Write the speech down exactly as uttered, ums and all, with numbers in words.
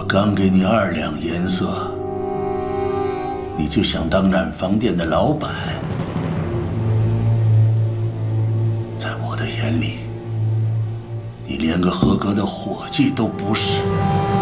刚给你二两颜色，你就想当染坊店的老板？在我的眼里，你连个合格的伙计都不是。